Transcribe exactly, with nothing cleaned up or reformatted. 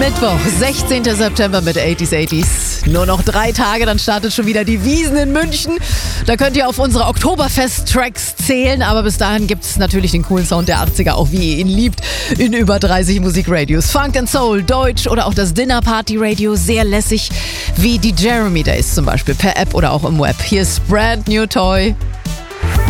Mittwoch, sechzehnten September mit achtziger achtziger. Nur noch drei Tage, dann startet schon wieder die Wiesn in München. Da könnt ihr auf unsere Oktoberfest-Tracks zählen, aber bis dahin gibt es natürlich den coolen Sound der achtziger, auch wie ihr ihn liebt, in über dreißig Musikradios. Funk and Soul, Deutsch oder auch das Dinner Party Radio, sehr lässig, wie die Jeremy Days zum Beispiel, per App oder auch im Web. Hier ist Brand New Toy.